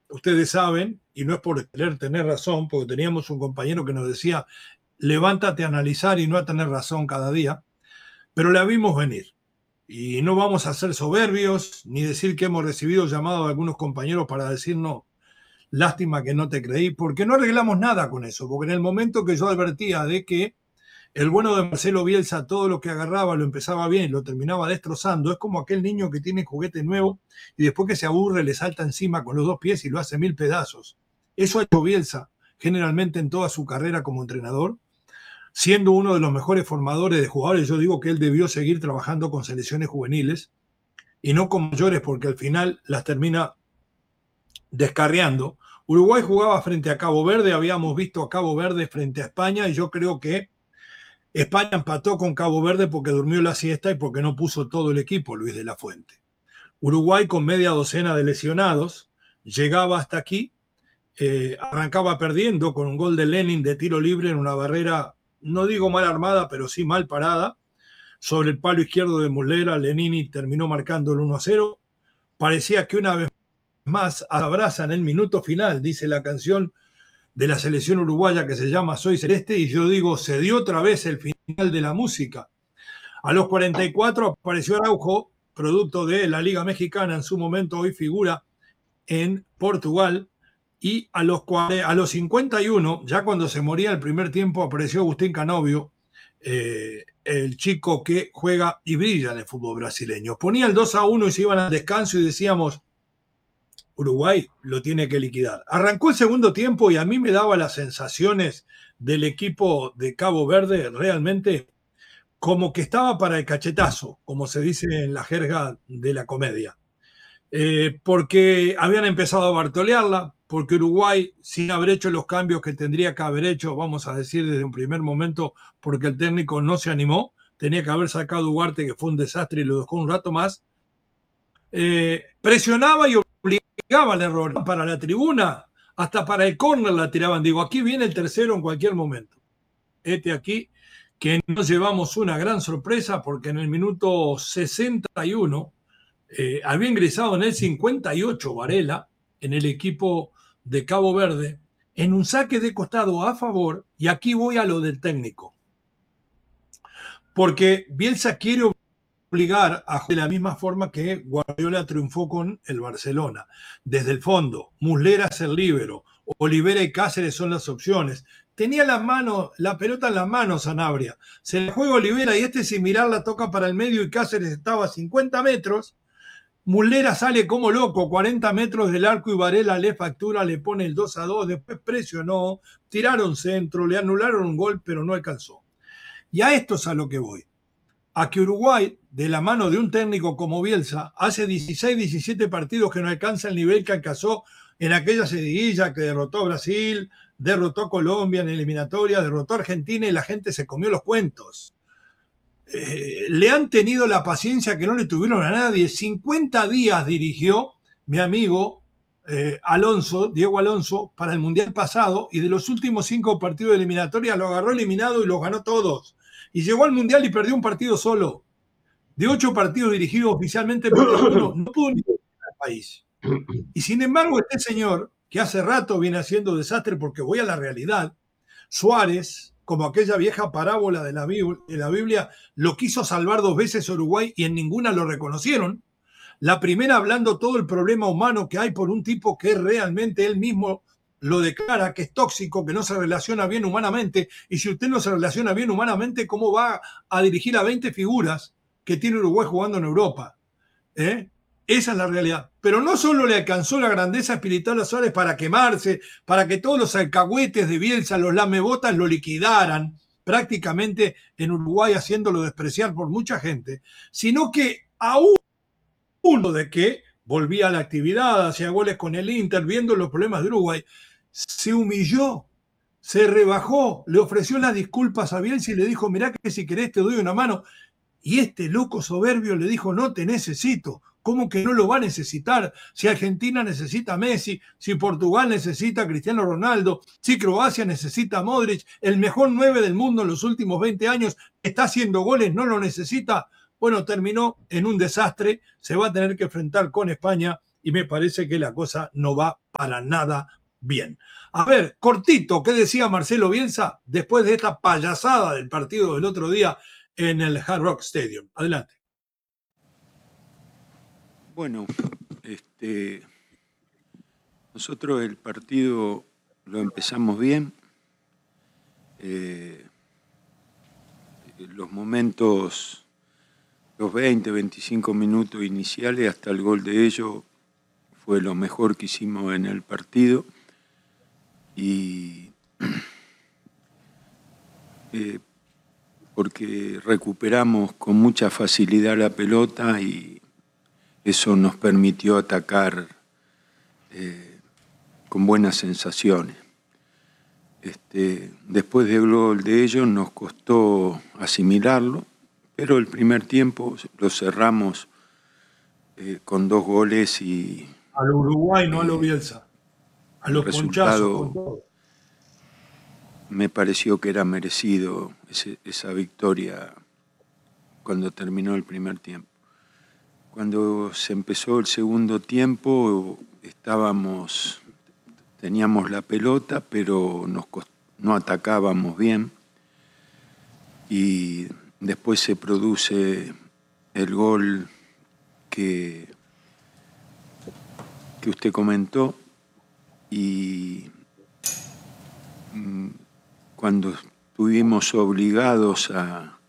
ustedes saben, y no es por querer tener razón, porque teníamos un compañero que nos decía, levántate a analizar y no a tener razón cada día, pero la vimos venir. Y no vamos a ser soberbios, ni decir que hemos recibido llamados de algunos compañeros para decirnos, lástima que no te creí, porque no arreglamos nada con eso, porque en el momento que yo advertía de que el bueno de Marcelo Bielsa, todo lo que agarraba lo empezaba bien y lo terminaba destrozando, es como aquel niño que tiene juguete nuevo y después que se aburre le salta encima con los dos pies y lo hace 1000 pedazos. Eso ha hecho Bielsa generalmente en toda su carrera como entrenador, siendo uno de los mejores formadores de jugadores. Yo digo que él debió seguir trabajando con selecciones juveniles y no con mayores, porque al final las termina descarriando. Uruguay jugaba frente a Cabo Verde, habíamos visto a Cabo Verde frente a España y yo creo que España empató con Cabo Verde porque durmió la siesta y porque no puso todo el equipo Luis de la Fuente. Uruguay con media docena de lesionados llegaba hasta aquí, arrancaba perdiendo con un gol de Lenin de tiro libre en una barrera, no digo mal armada, pero sí mal parada, sobre el palo izquierdo de Muslera. Lenini terminó marcando el 1-0. Parecía que una vez más abrazan el minuto final, dice la canción de la selección uruguaya que se llama Soy Celeste, y yo digo, se dio otra vez el final de la música. A los 44 apareció Araujo, producto de la Liga Mexicana, en su momento hoy figura en Portugal, y a los 51, ya cuando se moría el primer tiempo, apareció Agustín Canovio, el chico que juega y brilla en el fútbol brasileño. Ponía el 2-1 y se iban al descanso y decíamos, Uruguay lo tiene que liquidar. Arrancó el segundo tiempo y a mí me daba las sensaciones del equipo de Cabo Verde realmente como que estaba para el cachetazo, como se dice en la jerga de la comedia. Porque habían empezado a bartolearla, porque Uruguay, sin haber hecho los cambios que tendría que haber hecho, vamos a decir desde un primer momento, porque el técnico no se animó, tenía que haber sacado a Ugarte, que fue un desastre y lo dejó un rato más, presionaba y obligaba al error para la tribuna, hasta para el córner la tiraban. Digo, aquí viene el tercero en cualquier momento. Aquí que nos llevamos una gran sorpresa porque en el minuto 61 había ingresado en el 58 Varela en el equipo de Cabo Verde en un saque de costado a favor, y aquí voy a lo del técnico. Porque Bielsa quiere obligar a jugar de la misma forma que Guardiola triunfó con el Barcelona. Desde el fondo, Muslera es el líbero, Olivera y Cáceres son las opciones. Tenía la pelota en las manos Sanabria. Se la juega Olivera y sin mirar la toca para el medio y Cáceres estaba a 50 metros. Muslera sale como loco, 40 metros del arco y Varela le factura, le pone el 2-2, después presionó, tiraron centro, le anularon un gol, pero no alcanzó. Y a esto es a lo que voy. A que Uruguay, de la mano de un técnico como Bielsa, hace 16, 17 partidos que no alcanza el nivel que alcanzó en aquella seguidilla que derrotó a Brasil, derrotó a Colombia en eliminatoria, derrotó a Argentina y la gente se comió los cuentos. Le han tenido la paciencia que no le tuvieron a nadie. 50 días dirigió mi amigo Alonso, Diego Alonso, para el Mundial pasado, y de los últimos 5 partidos de eliminatoria lo agarró eliminado y los ganó todos. Y llegó al Mundial y perdió un partido solo. De 8 partidos dirigidos oficialmente, perdió uno. No pudo ni al país. Y sin embargo, este señor, que hace rato viene haciendo desastre, porque voy a la realidad, Suárez, como aquella vieja parábola de la Biblia, lo quiso salvar 2 veces a Uruguay y en ninguna lo reconocieron. La primera hablando todo el problema humano que hay por un tipo que realmente él mismo lo declara, que es tóxico, que no se relaciona bien humanamente. Y si usted no se relaciona bien humanamente, ¿cómo va a dirigir a 20 figuras que tiene Uruguay jugando en Europa? Esa es la realidad. Pero no solo le alcanzó la grandeza espiritual a Suárez para quemarse, para que todos los alcahuetes de Bielsa, los lamebotas, lo liquidaran prácticamente en Uruguay, haciéndolo despreciar por mucha gente, sino que aún uno de que volvía a la actividad, hacía goles con el Inter, viendo los problemas de Uruguay, se humilló, se rebajó, le ofreció las disculpas a Bielsa y le dijo, mirá que si querés te doy una mano. Y este loco soberbio le dijo, no te necesito. ¿Cómo que no lo va a necesitar? Si Argentina necesita a Messi, si Portugal necesita a Cristiano Ronaldo, si Croacia necesita a Modric, el mejor 9 del mundo en los últimos 20 años, está haciendo goles, no lo necesita. Bueno, terminó en un desastre, se va a tener que enfrentar con España y me parece que la cosa no va para nada bien. A ver, cortito, ¿qué decía Marcelo Bielsa después de esta payasada del partido del otro día en el Hard Rock Stadium? Adelante. Bueno, nosotros el partido lo empezamos bien. Los momentos, los 20, 25 minutos iniciales hasta el gol de ellos fue lo mejor que hicimos en el partido. Y porque recuperamos con mucha facilidad la pelota y eso nos permitió atacar con buenas sensaciones. Después del gol de ellos nos costó asimilarlo, pero el primer tiempo lo cerramos con 2 goles y... Al Uruguay, no a lo Bielsa. A los ponchazos con todo. Me pareció que era merecido esa victoria cuando terminó el primer tiempo. Cuando se empezó el segundo tiempo teníamos la pelota, pero no atacábamos bien. Y después se produce el gol que usted comentó y cuando estuvimos obligados a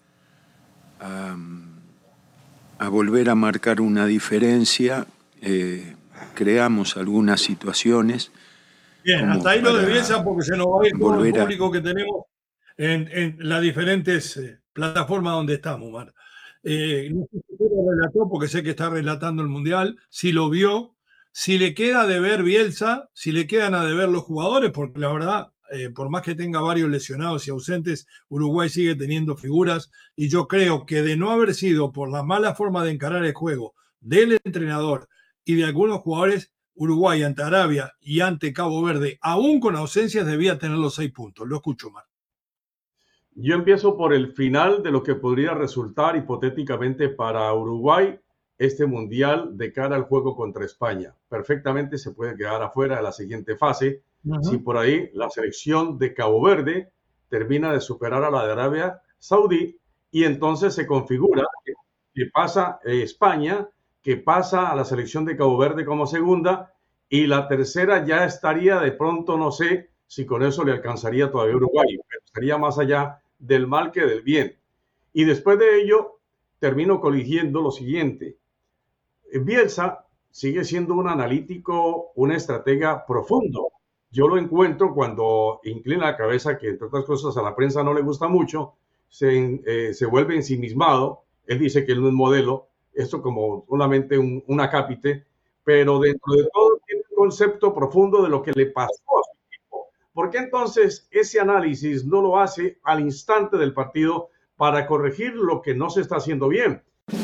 volver a marcar una diferencia, creamos algunas situaciones. Bien, hasta ahí lo de Bielsa porque se nos va a ir todo el público que tenemos en las diferentes plataformas donde estamos, Mar. No sé si lo relató porque sé que está relatando el Mundial, si lo vio, si le queda de ver Bielsa, si le quedan a deber los jugadores, porque la verdad, por más que tenga varios lesionados y ausentes, Uruguay sigue teniendo figuras y yo creo que de no haber sido por la mala forma de encarar el juego del entrenador y de algunos jugadores, Uruguay ante Arabia y ante Cabo Verde, aún con ausencias, debía tener los 6 puntos. Lo escucho, Mar. Yo empiezo por el final de lo que podría resultar hipotéticamente para Uruguay este Mundial de cara al juego contra España. Perfectamente se puede quedar afuera de la siguiente fase si por ahí la selección de Cabo Verde termina de superar a la de Arabia Saudí y entonces se configura que pasa España, que pasa a la selección de Cabo Verde como segunda y la tercera ya estaría de pronto, no sé si con eso le alcanzaría todavía a Uruguay, pero estaría más allá del mal que del bien. Y después de ello termino coligiendo lo siguiente. Bielsa sigue siendo un analítico, un estratega profundo. Yo lo encuentro cuando inclina la cabeza, que entre otras cosas a la prensa no le gusta mucho, se vuelve ensimismado. Él dice que él no es modelo, esto como solamente un acápite, pero dentro de todo tiene un concepto profundo de lo que le pasó a su equipo. ¿Por qué entonces ese análisis no lo hace al instante del partido para corregir lo que no se está haciendo bien?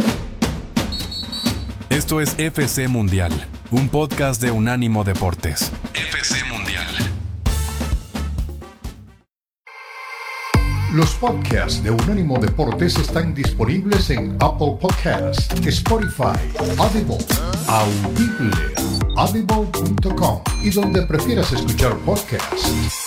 Esto es FC Mundial, un podcast de Unánimo Deportes. FC Mundial. Los podcasts de Unánimo Deportes están disponibles en Apple Podcasts, Spotify, Audible, Audible, audible.com y donde prefieras escuchar podcasts.